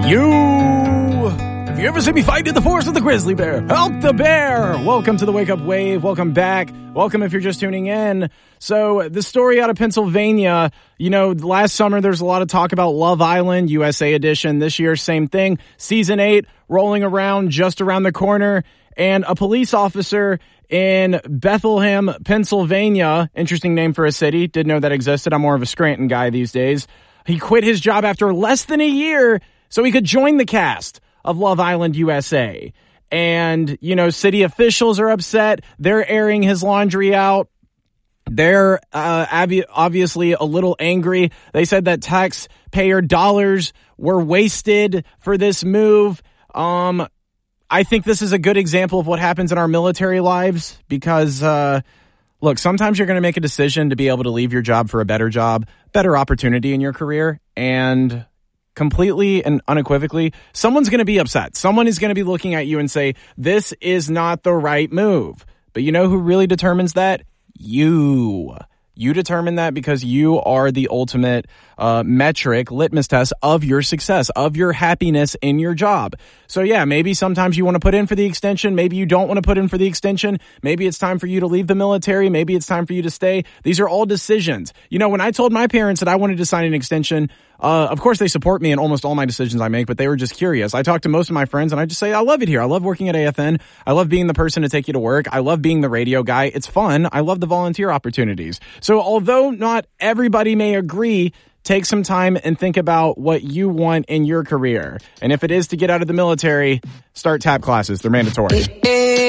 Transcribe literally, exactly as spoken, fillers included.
You, if you ever see me fight in the forest with a grizzly bear, help the bear. Welcome to the Wake Up Wave. Welcome back. Welcome if you're just tuning in. So the story out of Pennsylvania, you know, last summer there's a lot of talk about Love Island, U S A edition. This year, same thing. Season eight rolling around just around the corner. And a police officer in Bethlehem, Pennsylvania, interesting name for a city, didn't know that existed. I'm more of a Scranton guy these days. He quit his job after less than a year so he could join the cast of Love Island U S A. And, you know, city officials are upset. They're airing his laundry out. They're uh, obvi- obviously a little angry. They said that taxpayer dollars were wasted for this move. Um, I think this is a good example of what happens in our military lives because, uh, look, sometimes you're going to make a decision to be able to leave your job for a better job, better opportunity in your career, and completely and unequivocally, someone's going to be upset. Someone is going to be looking at you and say, this is not the right move. But you know who really determines that? You. You determine that because you are the ultimate uh, metric, litmus test of your success, of your happiness in your job. So yeah, maybe sometimes you want to put in for the extension. Maybe you don't want to put in for the extension. Maybe it's time for you to leave the military. Maybe it's time for you to stay. These are all decisions. You know, when I told my parents that I wanted to sign an extension, uh, of course they support me in almost all my decisions I make, but they were just curious. I talked to most of my friends and I just say, I love it here. I love working at A F N. I love being the person to take you to work. I love being the radio guy. It's fun. I love the volunteer opportunities. So although not everybody may agree, take some time and think about what you want in your career. And if it is to get out of the military, start TAP classes. They're mandatory.